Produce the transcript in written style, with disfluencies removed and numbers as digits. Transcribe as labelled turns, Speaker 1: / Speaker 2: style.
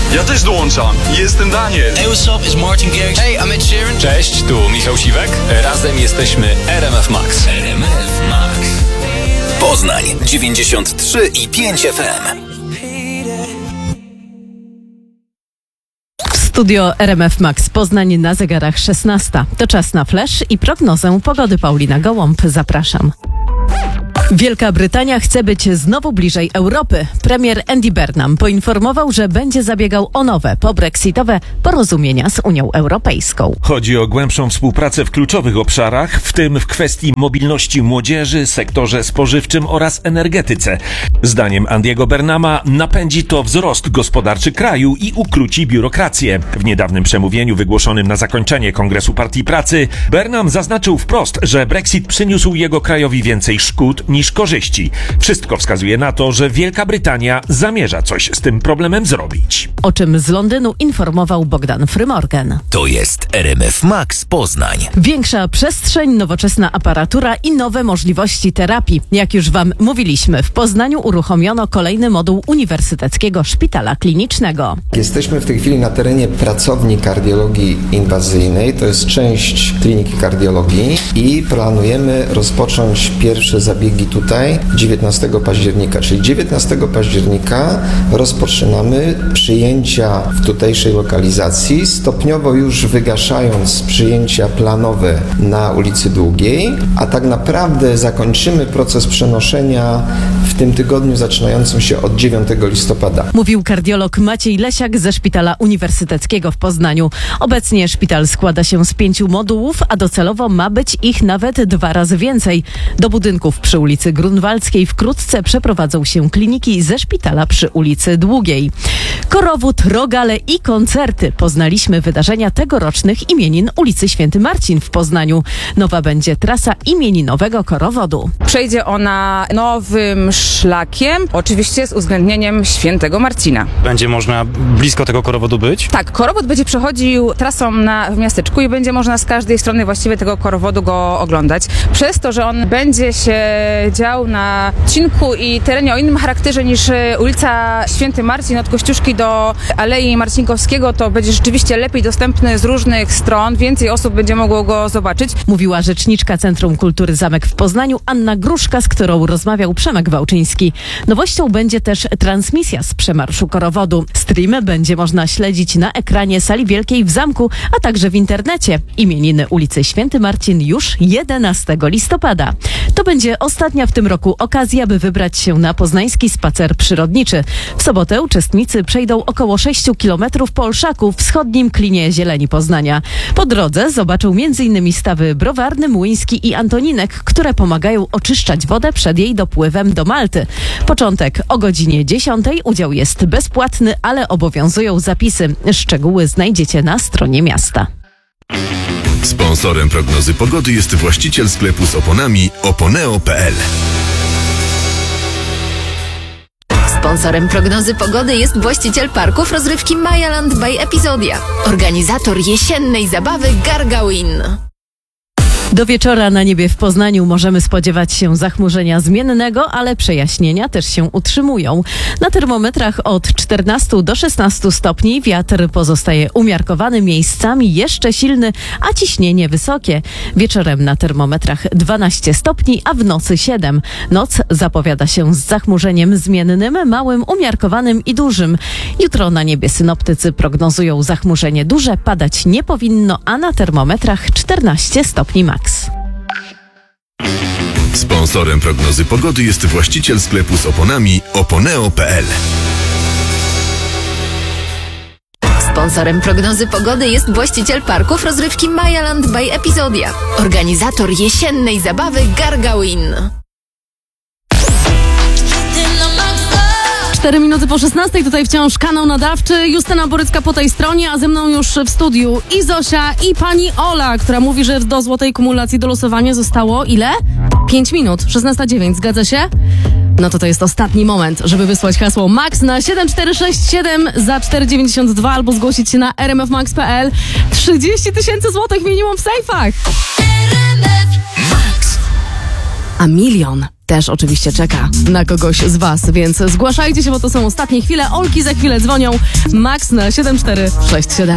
Speaker 1: Ja też dołączam. Jestem Daniel.
Speaker 2: Hey, what's up? It's Martin Garrix. Hey, I'm Ed Sheeran.
Speaker 3: Cześć, tu Michał Siwek. Razem jesteśmy RMF Max.
Speaker 2: RMF Max.
Speaker 4: Poznań 93,5 FM.
Speaker 5: Studio RMF Max Poznań, na zegarach 16. To czas na flash i prognozę pogody. Paulina Gołąb, zapraszam. Wielka Brytania chce być znowu bliżej Europy. Premier Andy Burnham poinformował, że będzie zabiegał o nowe, pobrexitowe porozumienia z Unią Europejską.
Speaker 6: Chodzi o głębszą współpracę w kluczowych obszarach, w tym w kwestii mobilności młodzieży, sektorze spożywczym oraz energetyce. Zdaniem Andy'ego Burnhama napędzi to wzrost gospodarczy kraju i ukróci biurokrację. W niedawnym przemówieniu wygłoszonym na zakończenie Kongresu Partii Pracy Burnham zaznaczył wprost, że Brexit przyniósł jego krajowi więcej szkód niż korzyści. Wszystko wskazuje na to, że Wielka Brytania zamierza coś z tym problemem zrobić.
Speaker 5: O czym z Londynu informował Bogdan Frymorgan.
Speaker 4: To jest RMF Max Poznań.
Speaker 5: Większa przestrzeń, nowoczesna aparatura i nowe możliwości terapii. Jak już Wam mówiliśmy, w Poznaniu uruchomiono kolejny moduł Uniwersyteckiego Szpitala Klinicznego.
Speaker 7: Jesteśmy w tej chwili na terenie pracowni kardiologii inwazyjnej. To jest część kliniki kardiologii i planujemy rozpocząć pierwsze zabiegi tutaj 19 października, czyli 19 października rozpoczynamy przyjęcia w tutejszej lokalizacji, stopniowo już wygaszając przyjęcia planowe na ulicy Długiej, a tak naprawdę zakończymy proces przenoszenia w tym tygodniu zaczynającym się od 9 listopada.
Speaker 5: Mówił kardiolog Maciej Lesiak ze Szpitala Uniwersyteckiego w Poznaniu. Obecnie szpital składa się z 5 modułów, a docelowo ma być ich nawet 2 razy więcej. Do budynków przy ulicy Grunwaldzkiej wkrótce przeprowadzą się kliniki ze szpitala przy ulicy Długiej. Korowód, rogale i koncerty. Poznaliśmy wydarzenia tegorocznych imienin ulicy Święty Marcin w Poznaniu. Nowa będzie trasa imieninowego korowodu.
Speaker 8: Przejdzie ona nowym szlakiem, oczywiście z uwzględnieniem Świętego Marcina.
Speaker 3: Będzie można blisko tego korowodu być?
Speaker 8: Tak, korowód będzie przechodził trasą w miasteczku i będzie można z każdej strony właściwie tego korowodu go oglądać. Przez to, że on będzie się dział na odcinku i terenie o innym charakterze niż ulica Święty Marcin od Kościuszki do Alei Marcinkowskiego, to będzie rzeczywiście lepiej dostępny z różnych stron, więcej osób będzie mogło go zobaczyć.
Speaker 5: Mówiła rzeczniczka Centrum Kultury Zamek w Poznaniu Anna Gruszka, z którą rozmawiał Przemek Wałczyński. Nowością będzie też transmisja z przemarszu korowodu. Streamy będzie można śledzić na ekranie sali wielkiej w zamku, a także w internecie. Imieniny ulicy Święty Marcin już 11 listopada. To będzie ostatnia w tym roku okazja, by wybrać się na poznański spacer przyrodniczy. W sobotę uczestnicy przejdą około 6 km po Olszaku, wschodnim klinie zieleni Poznania. Po drodze zobaczą m.in. stawy Browarny, Młyński i Antoninek, które pomagają oczyszczać wodę przed jej dopływem do Malty. Początek o godzinie 10. Udział jest bezpłatny, ale obowiązują zapisy. Szczegóły znajdziecie na stronie miasta.
Speaker 9: Sponsorem prognozy pogody jest właściciel sklepu z oponami oponeo.pl.
Speaker 10: Sponsorem prognozy pogody jest właściciel parków rozrywki Mayaland by Epizodia. Organizator jesiennej zabawy Gargawin.
Speaker 5: Do wieczora na niebie w Poznaniu możemy spodziewać się zachmurzenia zmiennego, ale przejaśnienia też się utrzymują. Na termometrach od 14 do 16 stopni, wiatr pozostaje umiarkowany, miejscami jeszcze silny, a ciśnienie wysokie. Wieczorem na termometrach 12 stopni, a w nocy 7. Noc zapowiada się z zachmurzeniem zmiennym, małym, umiarkowanym i dużym. Jutro na niebie synoptycy prognozują zachmurzenie duże, padać nie powinno, a na termometrach 14 stopni max.
Speaker 9: Sponsorem prognozy pogody jest właściciel sklepu z oponami oponeo.pl.
Speaker 10: Sponsorem prognozy pogody jest właściciel parków rozrywki Mayaland by Epizodia. Organizator jesiennej zabawy Gargawin.
Speaker 11: 4 minuty po 16, tutaj wciąż kanał nadawczy. Justyna Borycka po tej stronie, a ze mną już w studiu i Zosia, i pani Ola, która mówi, że do złotej kumulacji do losowania zostało ile? 5 minut, 16:09, zgadza się? No to jest ostatni moment, żeby wysłać hasło MAX na 7467 za 4,92 albo zgłosić się na rmfmax.pl. 30 000 złotych minimum w sejfach!
Speaker 9: RMF Max.
Speaker 11: A 1 000 000 też oczywiście czeka na kogoś z was, więc zgłaszajcie się, bo to są ostatnie chwile. Olki za chwilę dzwonią. Max na 7467.